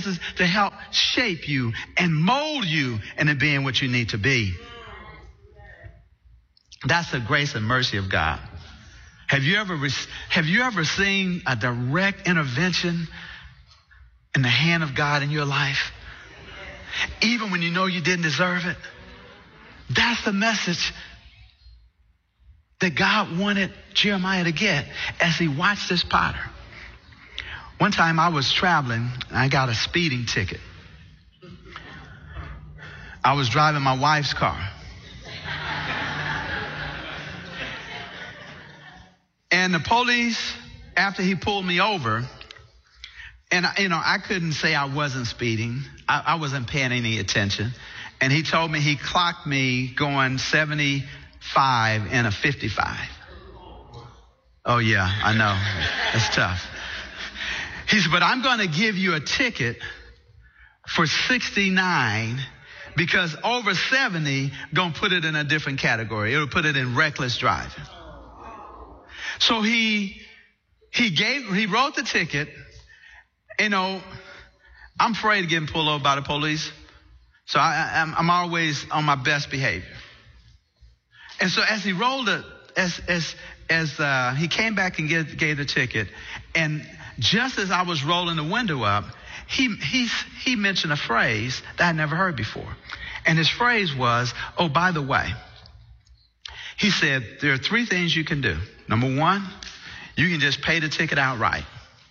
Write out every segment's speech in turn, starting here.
circumstances to help shape you and mold you into being what you need to be. That's the grace and mercy of God. Have you ever seen a direct intervention in the hand of God in your life? Even when you know you didn't deserve it? That's the message that God wanted Jeremiah to get as he watched this potter. One time I was traveling and I got a speeding ticket. I was driving my wife's car. And the police, after he pulled me over, and I couldn't say I wasn't speeding. I wasn't paying any attention. And he told me he clocked me going 75 in a 55. Oh yeah, I know. It's tough. He said, but I'm going to give you a ticket for 69 because over 70 going to put it in a different category. It'll put it in reckless driving. So he wrote the ticket. I'm afraid of getting pulled over by the police. So I'm always on my best behavior. And so as he rolled it, as he came back and gave the ticket, and just as I was rolling the window up, he mentioned a phrase that I'd never heard before. And his phrase was, oh, by the way, he said, there are 3 things you can do. Number 1, you can just pay the ticket outright.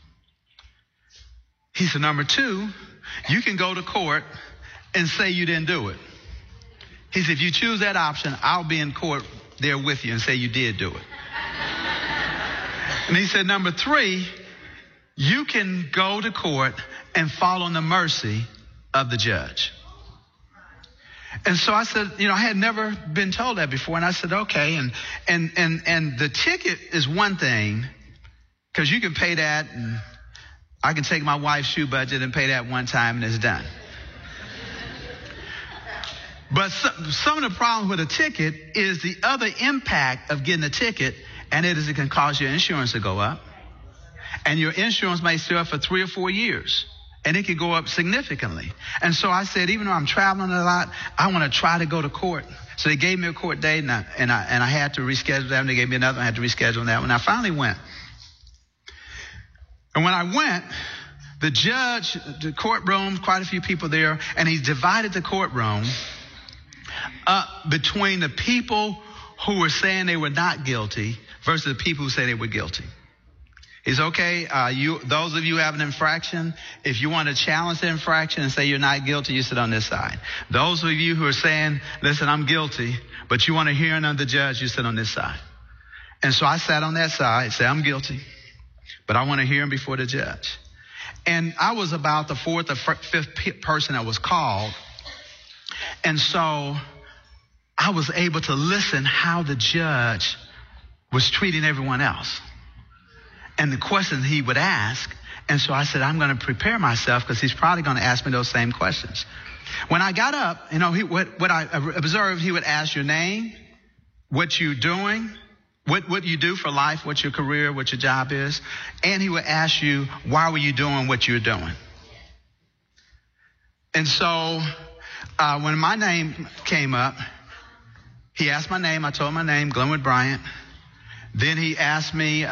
He said, number 2, you can go to court and say you didn't do it. He said, if you choose that option, I'll be in court there with you and say you did do it. And he said, number 3, you can go to court and fall on the mercy of the judge. And so I said, I had never been told that before. And I said, okay. And the ticket is one thing, because you can pay that, and I can take my wife's shoe budget and pay that one time and it's done. But some of the problem with a ticket is the other impact of getting a ticket, and it can cause your insurance to go up. And your insurance may stay up for 3 or 4 years. And it could go up significantly. And so I said, even though I'm traveling a lot, I want to try to go to court. So they gave me a court date, and I had to reschedule that one. They gave me another one. I had to reschedule that one. I finally went. And when I went, the judge, the courtroom, quite a few people there, and he divided the courtroom up between the people who were saying they were not guilty versus the people who say they were guilty. He said, okay, those of you who have an infraction, if you want to challenge the infraction and say you're not guilty, you sit on this side. Those of you who are saying, listen, I'm guilty, but you want to hear of the judge, you sit on this side. And so I sat on that side, said, I'm guilty, but I want to hear him before the judge. And I was about the 4th or 5th person that was called. And so I was able to listen how the judge was treating everyone else and the questions he would ask. And so I said, I'm going to prepare myself because he's probably going to ask me those same questions. When I got up, what I observed, he would ask your name, what you're doing, what you do for life, what your career, what your job is. And he would ask you, why were you doing what you're doing? And so when my name came up, he asked my name. I told him my name, Glenwood Bryant. Then he asked me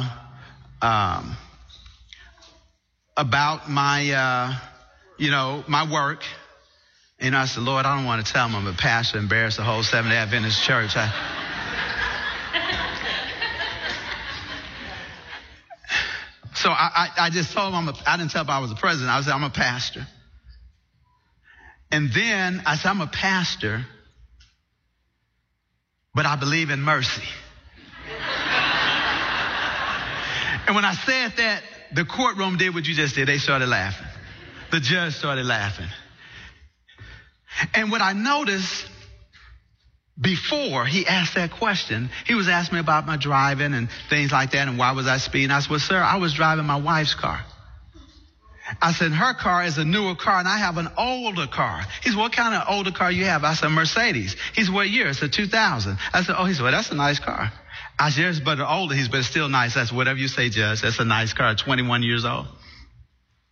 about my, my work. I said, Lord, I don't want to tell him I'm a pastor, embarrass the whole Seventh-day Adventist church. So I just told him I didn't tell him I was a president. I said, I'm a pastor. And then I said, I'm a pastor, but I believe in mercy. And when I said that, the courtroom did what you just did. They started laughing. The judge started laughing. And what I noticed before he asked that question, he was asking me about my driving and things like that and why was I speeding. I said, well, sir, I was driving my wife's car. I said, her car is a newer car and I have an older car. He said, what kind of older car you have? I said, Mercedes. He said, what year? It's a 2000. I said, oh, he said, well, that's a nice car. I said, yes, but older. He said, but it's still nice. I said, whatever you say, Judge, that's a nice car, 21 years old.